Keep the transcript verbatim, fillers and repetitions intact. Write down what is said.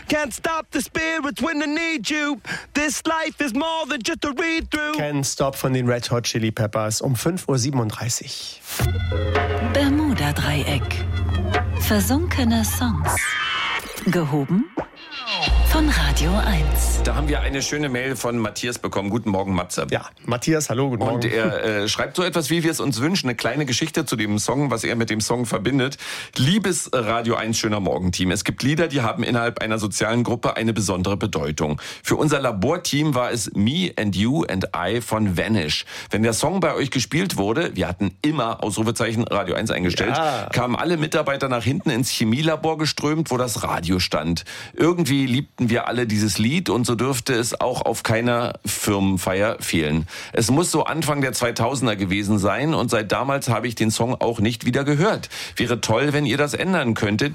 Can't stop the spirits when I need you. This life is more than just a read-through. Can't Stop von den Red Hot Chili Peppers um fünf Uhr siebenunddreißig. Bermuda-Dreieck. Versunkene Songs. Gehoben von Radio eins. Da haben wir eine schöne Mail von Matthias bekommen. Guten Morgen, Matze. Ja, Matthias, hallo, guten Morgen. Und er äh, schreibt so etwas, wie wir es uns wünschen. Eine kleine Geschichte zu dem Song, was er mit dem Song verbindet. Liebes Radio eins Schöner Morgen-Team. Es gibt Lieder, die haben innerhalb einer sozialen Gruppe eine besondere Bedeutung. Für unser Laborteam war es Me and You and I von Vanish. Wenn der Song bei euch gespielt wurde, wir hatten immer Ausrufezeichen Radio eins eingestellt, ja. kamen alle Mitarbeiter nach hinten ins Chemielabor geströmt, wo das Radio stand. Irgendwie liebten wir alle dieses Lied und so dürfte es auch auf keiner Firmenfeier fehlen. Es muss so Anfang der zweitausender gewesen sein und seit damals habe ich den Song auch nicht wieder gehört. Wäre toll, wenn ihr das ändern könntet.